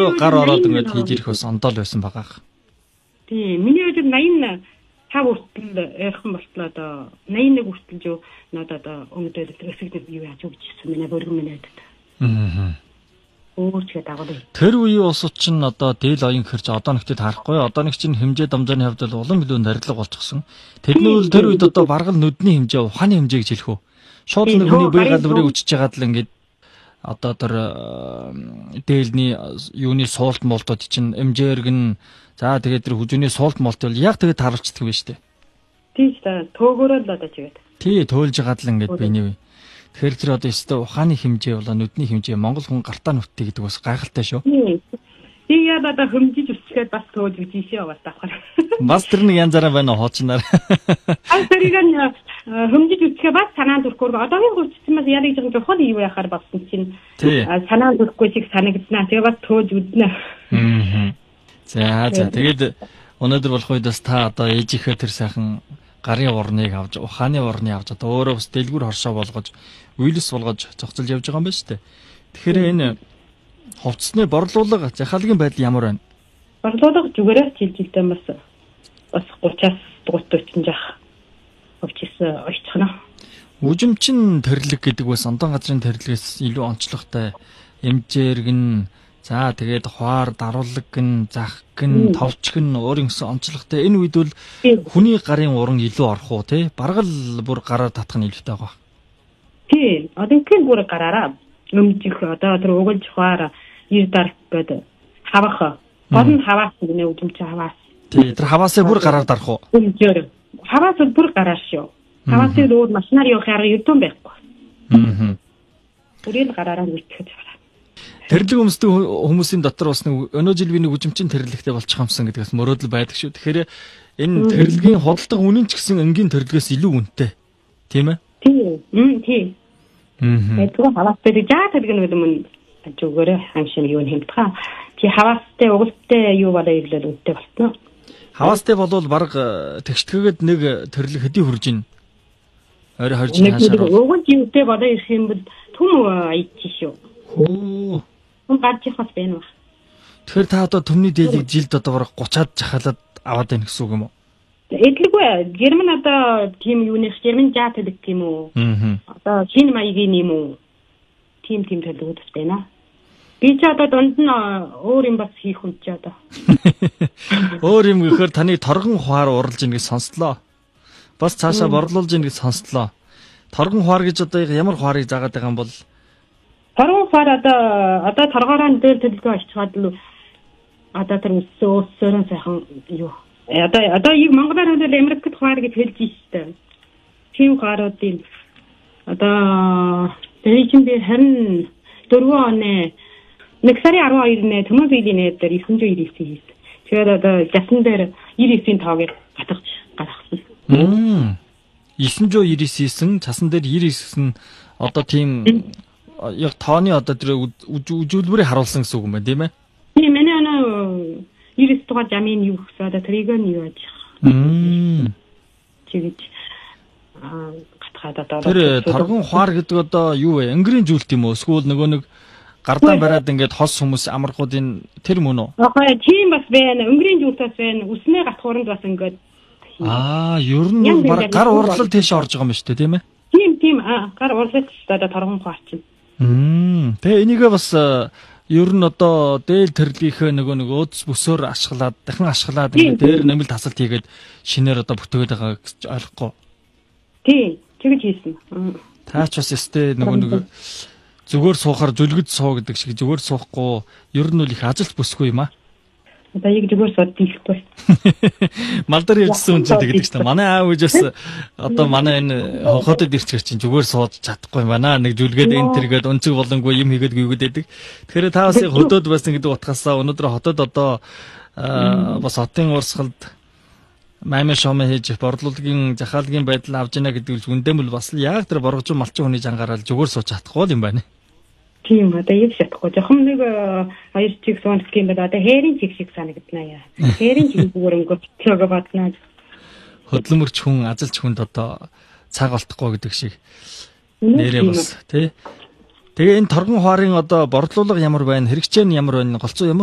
өөрөө гар ороод ингээд хийж ирэх бас ондоол байсан байгаа. Тийм. Миний өдөр 85 хүртэл ярих болтлоо одоо 81 хүртэл юу надад өнгөдөл эффект юу яаж өгчихсэн миний бүргэн минь байдаг. Өөрчлөлт дагуулъя. Тэр үеийн улсууд чинь одоо дээл оюун хэрж одоо нэгтэд харахгүй. Одоо нэг чинь хэмжээ дамжааны хувьд бол улам илүү нарилга болчихсон. Тэдний үл тэр үед одоо баргал нүдний хэмжээ, ухааны хэмжээ гэж хэлэх үү. Шууд нэг хүний бие галбарыг үчиж байгаад л ингээд одоо тэр дээлний юуны суулт молтод чинь хэмжээрг нь за тэгээд тэр хүзүүний суулт молт бол яг тэгээд таруулцдаг юм шүү дээ. Тийм шүү. Төөгөөрөө л одоо чигээд. Тий, төөлж байгаад л ингээд биений. Тэгэхээр тэр одоо өстой ухааны хэмжээ болоо нүдний хэмжээ Монгол хүн гартаа нүдтэй гэдэг бас гайхалтай шүү. Тийм яа одоо хэмжиж үсгээд бас төөж үжижээ бас давхар. Бас тэр нэг янзаараа байна хоочнаар. Тэрийг нь хэмжиж үсгээ бас санаанд төрөхгүй. Одоогийн хүчтмээс яг нэг жоохон хол юу яхаар болсон чинь санаанд төрөхгүй шиг санагдана. Тэгээ бас төөж үзнэ. За тэгээд өнөөдөр болох үед бас та одоо ээжийнхээ тэр сайхан гарын урныг авч ухааны урны авч одоо өөрөө бас дэлгүүр хоршоо болгож үйлс болгож зохицолж явж байгаа юм байна шүү дээ. Тэгэхээр энэ хувцсны борлуулга захиалгын байдал ямар байна? Борлуулга зүгээрээ жилдээ бас 30-аас 30 жах хувцс ойцхно. Үжимчин тэрлэг гэдэг бас ондон газрын тэрлэгээс илүү онцлогтой эмжээрг нь за тэгээд хуаар даруулаг гэн зах гэн товч гэн өөрийн гэсэн онцлогтой энэ үед бол хүний гарын уран илүү орох уу те баргал бүр гараар татах нь илүүтэй байгаа. Тийм одоо тийм бүр гараараа өмжих одоо тэр угалж хуаар ир дарах гэдэг хавах гол нь хаваас гэнэ үжимч хаваас. Тийм тэр хаваасаа бүр гараар дарах уу? Өмжөөр хаваас бүр гараар шүү. Хаваасыг өөр машинаар явахаар ердөө байхгүй. Бүрийн гараараа үлдэхэд байна. Тэрлэг өмсдөг хүмүүсийн дотор бас нэг өнөө жил би нэг үжимчин тэрлэгтэй болчих юмсан гэдгээс мөрөөдөл байдаг шүү. Тэгэхээр энэ тэрлэгийн худалдаа үнэн ч гэсэн энгийн тэрлэгээс илүү үнэтэй. Тийм ээ? Тийм. Тэгэхээр хаваастай жаа тэрлэг нэг юм зүгээрээ ханшин юу хэмтгаа. Чи хаваастай угалттай юу болоо ирлэл үнэтэй болтноо. Хаваастай болвол баг тэгштгэгээд нэг тэрлэг хэдий хүрж ийн. Орой хорж хаашаа. Уган живтэй болоо ирэх юм бол түм айчих шүү. Оо. Гарч ихас байна уу? Тэгэхээр та одоо төмний дээлийг жилд одоо 30-аад жахалаад аваад байна гэсэн үг юм уу? Эдлэггүй. Герман одоо тийм юунес герман жаат гэдэг юм уу? Одоо хин маягийн юм уу? Тим төлөвлөд байна. Би ч одоо дунд нь өөр юм бас хийх юм чи одоо. Өөр юм гэхээр таны торгон хуаар уралж ийн гэж сонслоо. Бас цаашаа борлуулж ийн гэж сонслоо. Торгон хуаар гэж одоо ямар хуаарыг заагаад байгаа юм бол Торгон хуаар одоо торгоороо дээр төлөвлөгөө очиад л одоо тэр өссөөрөн сайхан юу. Одоо яг Монголоор хэлбэл Америкт хуаар гэж хэлж штэ. Тийм хуааруудын одоо тэрийн би харин 4 оны 1 сарын 12-нд Төмөсөлийн дээр 999 хийсэн. Тэгээд одоо жасан дээр 99-ийн тоог гатгаж гаргасан. 999 цасан дээр 99 одоо тийм яг тооны одоо тэр үжүүлбэрийг харуулсан гэсэн үг юм байна тийм ээ? Тийм манай өнөө 99 дугаар жамын юу гэсэн одоо тэрийг нь юу аж. Чигэж гатгаад одоо тэр торгон хуаар гэдэг одоо юу вэ? Өнгөрийн зүйлт юм уу? Эсвэл нөгөө нэг гардаан бариад ингээд хос хүмүүс амархуудын тэр мөн үү? Тийм бас байна. Өнгөрийн зүйлтээс байна. Үснээ гатхууранд бас ингээд ер нь баг гар урлал тийш орж байгаа юм шүү дээ тийм ээ? Тийм гар урлал одоо торгон хуаар чинь. Тэгээ энийгээ бас ер нь одоо дээл тэрлгийнхээ нэг өөдс бүсөөр ашиглаад дахин ашиглаад ингээд дээр нэмэлт хасалт хийгээд шинээр одоо бүтээгээд байгаа гэж ойлгохгүй. Тийм тэгж хийсэн. Таач бас өстэй нэг зүгээр суухаар зүлгэд суу гэдэг шиг зүгээр суухгүй ер нь л их ажилт бүсгүй юм аа. Одоо яг зүгээр сууд дийлэхгүй. Малдар явжсэн хүн чинь гэдэг чинь манай аав ээж бас одоо манай энэ хотод ирчих чинь зүгээр сууж чадахгүй юм байна. Нэг зүлгээд энэ тэргээд өнцөг болонгүй юм хийгээд гүйгээд байдаг. Тэгэхээр та бас хотод байсан гэдэг утгаасаа өнөөдөр хотод одоо бас хотын урсгалд маймаа шоомоо хийж борлуулгын захиалгын байдал авж ийна гэдэг л үндэмэл бас яг тэр боргожин малчин хүний жангаараа зүгээр сууж чадахгүй юм байна. Тийм одоо яг шатахгүй. Жохон нэг хоёр чиг сонх юм байна. Одоо хээрийн чиг шиг санагдана яа. Хээрийн чиг зүгээр өнгөцөөгөө батнаа. Хөдлөмөрч хүн ажилч хүнд одоо цаг олдохгүй гэдэг шиг нэрээ бас тий. Тэгээ энэ торгон хуарын одоо борлуулга ямар байна? Хэрэгцээ нь ямар байна? Голцоо